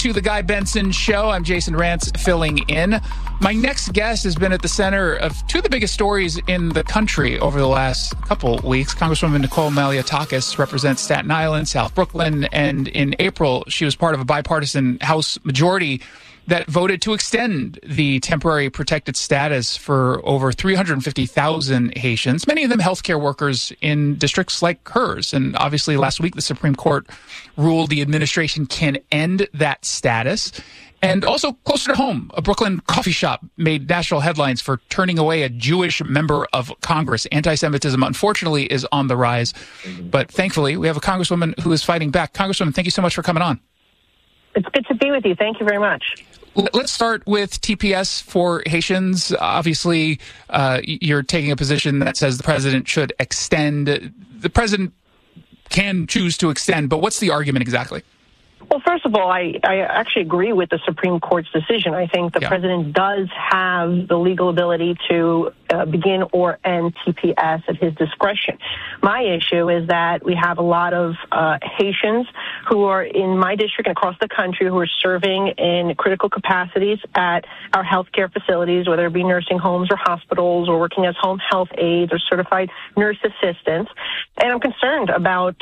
to the Guy Benson Show. I'm Jason Rantz filling in. My next guest has been at the center of two of the biggest stories in the country over the last couple weeks. Congresswoman Nicole Malliotakis represents Staten Island, South Brooklyn, and in April, she was part of a bipartisan House majority that voted to extend the temporary protected status for over 350,000 Haitians, many of them healthcare workers in districts like hers. And obviously last week, the Supreme Court ruled the administration can end that status. And also closer to home, a Brooklyn coffee shop made national headlines for turning away a Jewish member of Congress. Anti-Semitism, unfortunately, is on the rise. But thankfully, we have a Congresswoman who is fighting back. Congresswoman, thank you so much for coming on. It's good to be with you. Thank you very much. Let's start with TPS for Haitians. Obviously, you're taking a position that says the president should extend. The president can choose to extend, but what's the argument exactly? Well, first of all, I actually agree with the Supreme Court's decision. I think the president does have the legal ability to begin or end TPS at his discretion. My issue is that we have a lot of Haitians who are in my district and across the country who are serving in critical capacities at our healthcare facilities, whether it be nursing homes or hospitals or working as home health aides or certified nurse assistants. And I'm concerned about,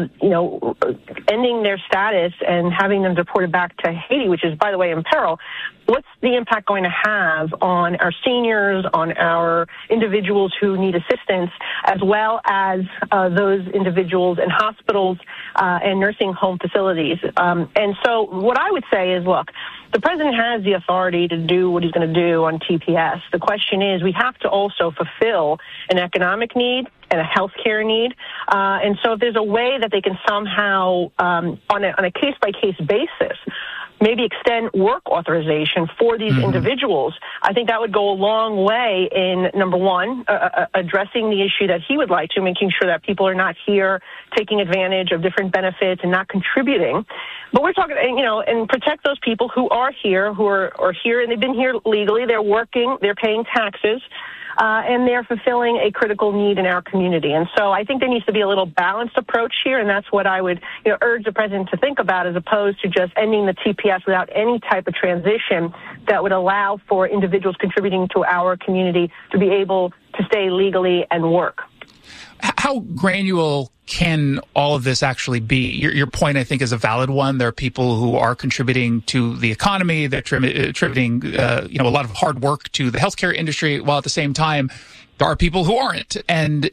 ending their status and having them deported back to Haiti, which is, by the way, in peril. What's the impact going to have on our seniors, on our individuals who need assistance, as well as those individuals in hospitals and nursing home facilities? And so what I would say is, look, the president has the authority to do what he's going to do on TPS. The question is, we have to also fulfill an economic need and a healthcare need. And so if there's a way that they can somehow, on a case-by-case basis, maybe extend work authorization for these individuals, I think that would go a long way in, number one, addressing the issue that he would like to, making sure that people are not here taking advantage of different benefits and not contributing. But we're talking, and protect those people who are here, who are here, and they've been here legally, they're working, they're paying taxes, and they're fulfilling a critical need in our community. And so I think there needs to be a little balanced approach here, and that's what I would urge the president to think about, as opposed to just ending the TPS without any type of transition that would allow for individuals contributing to our community to be able to stay legally and work. How granular can all of this actually be? Your point, I think, is a valid one. There are people who are contributing to the economy. They're contributing, a lot of hard work to the healthcare industry, while at the same time, there are people who aren't. And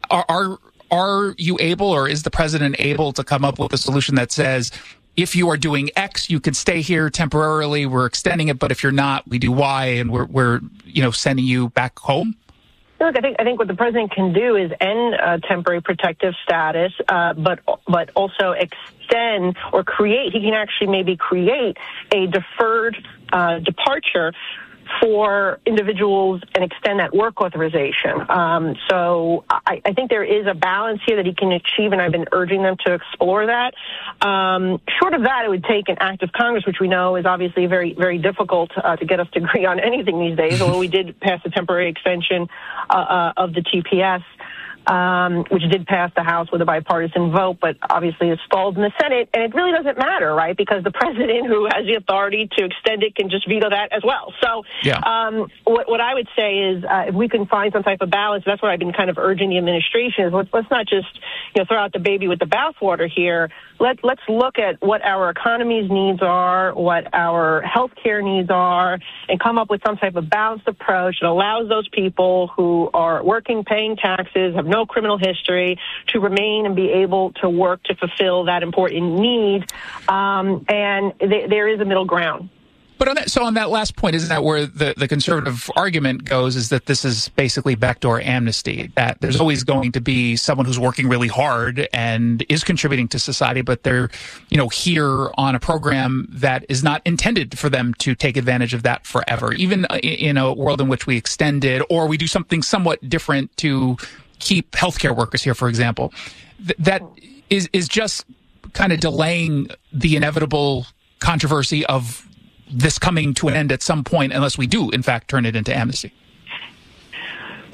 are you able, or is the president able to come up with a solution that says, if you are doing X, you can stay here temporarily, we're extending it, but if you're not, we do Y, and we're sending you back home? Look, I think what the president can do is end temporary protective status, but also extend or create. He can actually maybe create a deferred departure for individuals and extend that work authorization. So I think there is a balance here that he can achieve, and I've been urging them to explore that. Short of that, it would take an act of Congress, which we know is obviously very, very difficult to get us to agree on anything these days, although we did pass a temporary extension of the TPS. Which did pass the House with a bipartisan vote, but obviously it's stalled in the Senate. And it really doesn't matter, right? Because the president, who has the authority to extend it, can just veto that as well. So what I would say is if we can find some type of balance, that's what I've been kind of urging the administration, is let's not just throw out the baby with the bathwater here. Let's look at what our economy's needs are, what our healthcare needs are, and come up with some type of balanced approach that allows those people who are working, paying taxes, have no criminal history, to remain and be able to work to fulfill that important need. And there is a middle ground. But on that last point, isn't that where the conservative argument goes, is that this is basically backdoor amnesty, that there's always going to be someone who's working really hard and is contributing to society, but they're, here on a program that is not intended for them to take advantage of that forever, even in a world in which we extend it, or we do something somewhat different to keep healthcare workers here, for example. That is just kind of delaying the inevitable controversy of this coming to an end at some point, unless we do, in fact, turn it into amnesty. Well,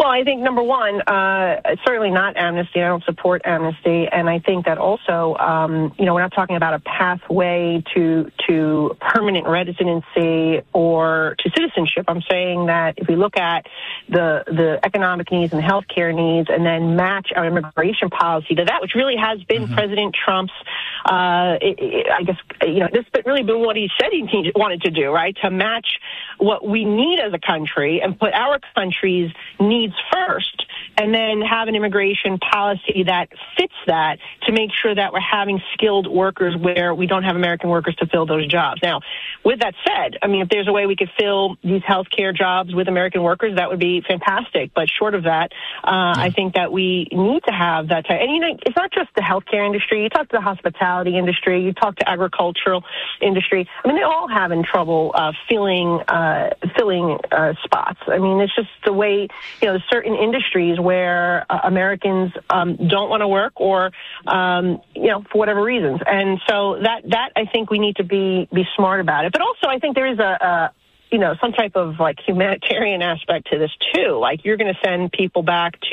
Well, I think number one, certainly not amnesty. I don't support amnesty, and I think that also, we're not talking about a pathway to permanent residency or to citizenship. I'm saying that if we look at the economic needs and healthcare needs, and then match our immigration policy to that, which really has been President Trump's, this really been what he said he wanted to do, right? To match what we need as a country and put our country's needs first, and then have an immigration policy that fits that to make sure that we're having skilled workers where we don't have American workers to fill those jobs. Now, with that said, I mean, if there's a way we could fill these healthcare jobs with American workers, that would be fantastic. But short of that, I think that we need to have that type. And, it's not just the healthcare industry. You talk to the hospitality industry, you talk to agricultural industry. I mean, they're all having trouble filling spots. I mean, it's just the way, there's certain industries where Americans don't want to work or, for whatever reasons. And so that I think we need to be smart about it. But also, I think there is some type of humanitarian aspect to this too. Like, you're going to send people back